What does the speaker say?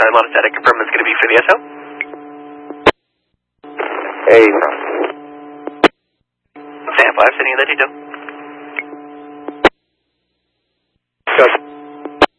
Charlie Lana Static, confirm it's going to be for the SO. Hey. Stand 5, sitting in the detail.